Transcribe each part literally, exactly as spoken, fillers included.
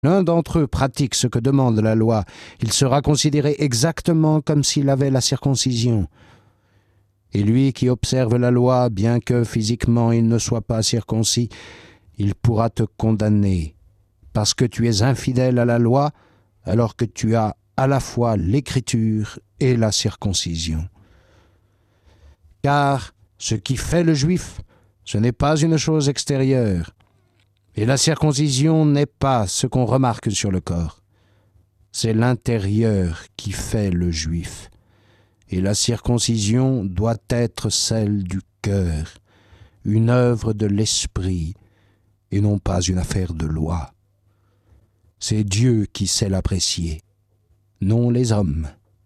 l'un d'entre eux pratique ce que demande la loi, il sera considéré exactement comme s'il avait la circoncision. Et lui qui observe la loi, bien que physiquement il ne soit pas circoncis, il pourra te condamner, parce que tu es infidèle à la loi, alors que tu as à la fois l'écriture et la circoncision. Car ce qui fait le juif, ce n'est pas une chose extérieure, et la circoncision n'est pas ce qu'on remarque sur le corps. C'est l'intérieur qui fait le juif. Et la circoncision doit être celle du cœur, une œuvre de l'esprit, et non pas une affaire de loi. C'est Dieu qui sait l'apprécier, non les hommes.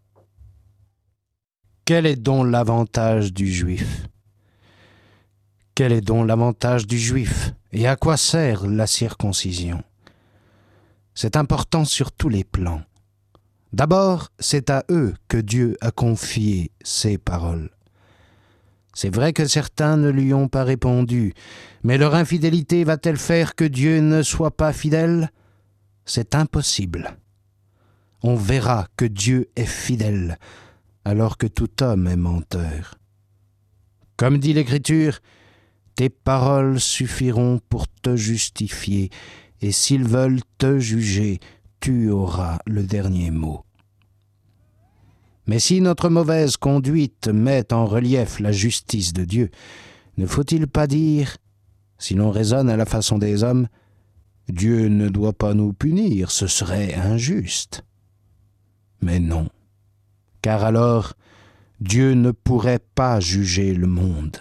Quel est donc l'avantage du juif ? Quel est donc l'avantage du juif ? Et à quoi sert la circoncision ? C'est important sur tous les plans. D'abord, c'est à eux que Dieu a confié ces paroles. C'est vrai que certains ne lui ont pas répondu, mais leur infidélité va-t-elle faire que Dieu ne soit pas fidèle ? C'est impossible. On verra que Dieu est fidèle, alors que tout homme est menteur. Comme dit l'Écriture, tes paroles suffiront pour te justifier, et s'ils veulent te juger, tu auras le dernier mot. Mais si notre mauvaise conduite met en relief la justice de Dieu, ne faut-il pas dire, si l'on raisonne à la façon des hommes, Dieu ne doit pas nous punir, ce serait injuste. Mais non, car alors Dieu ne pourrait pas juger le monde.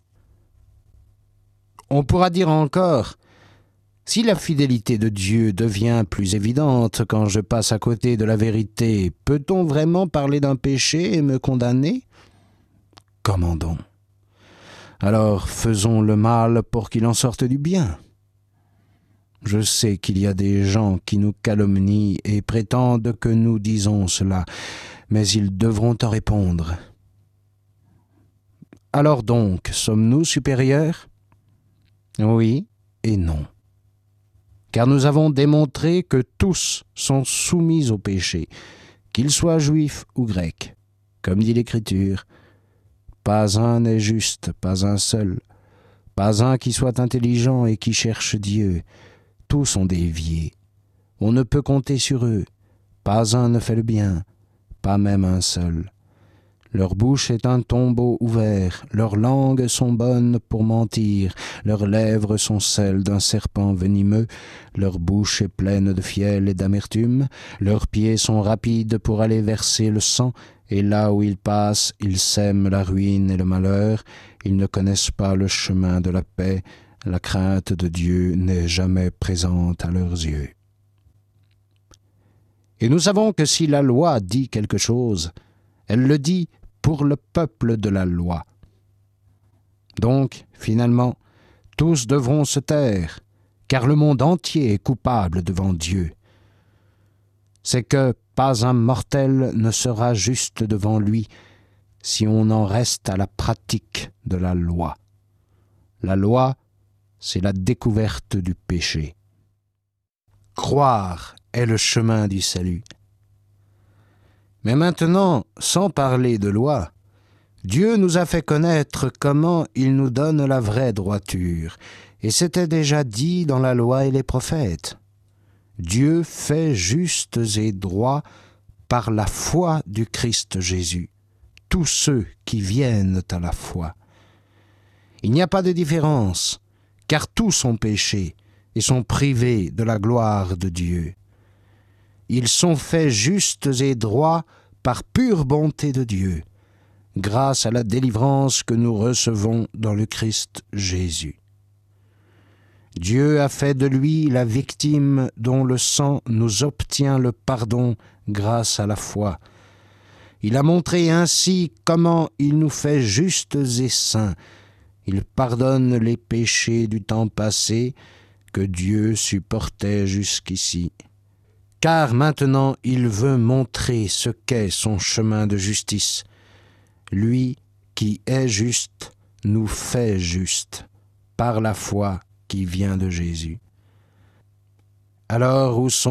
On pourra dire encore, si la fidélité de Dieu devient plus évidente quand je passe à côté de la vérité, peut-on vraiment parler d'un péché et me condamner ? Comment donc ? Alors faisons le mal pour qu'il en sorte du bien. Je sais qu'il y a des gens qui nous calomnient et prétendent que nous disons cela, mais ils devront en répondre. Alors donc, sommes-nous supérieurs ? Oui et non. Car nous avons démontré que tous sont soumis au péché, qu'ils soient juifs ou grecs. Comme dit l'Écriture, pas un n'est juste, pas un seul, pas un qui soit intelligent et qui cherche Dieu. Tous sont déviés. On ne peut compter sur eux. Pas un ne fait le bien, pas même un seul. Leur bouche est un tombeau ouvert, leurs langues sont bonnes pour mentir, leurs lèvres sont celles d'un serpent venimeux, leur bouche est pleine de fiel et d'amertume, leurs pieds sont rapides pour aller verser le sang, et là où ils passent, ils sèment la ruine et le malheur, ils ne connaissent pas le chemin de la paix, la crainte de Dieu n'est jamais présente à leurs yeux. Et nous savons que si la loi dit quelque chose, elle le dit pour le peuple de la loi. Donc, finalement, tous devront se taire, car le monde entier est coupable devant Dieu. C'est que pas un mortel ne sera juste devant lui si on en reste à la pratique de la loi. La loi, c'est la découverte du péché. Croire est le chemin du salut. Mais maintenant, sans parler de loi, Dieu nous a fait connaître comment il nous donne la vraie droiture, et c'était déjà dit dans la loi et les prophètes. Dieu fait justes et droits par la foi du Christ Jésus, tous ceux qui viennent à la foi. Il n'y a pas de différence, car tous ont péché et sont privés de la gloire de Dieu. Ils sont faits justes et droits par pure bonté de Dieu, grâce à la délivrance que nous recevons dans le Christ Jésus. Dieu a fait de lui la victime dont le sang nous obtient le pardon grâce à la foi. Il a montré ainsi comment il nous fait justes et saints. Il pardonne les péchés du temps passé que Dieu supportait jusqu'ici. Car maintenant il veut montrer ce qu'est son chemin de justice. Lui qui est juste nous fait juste par la foi qui vient de Jésus. Alors où sont